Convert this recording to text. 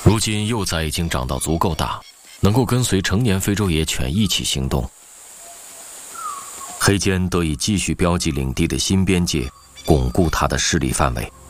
如今幼崽已经长到足够大，能够跟随成年非洲野犬一起行动。黑坚得以继续标记领地的新边界，巩固他的势力范围。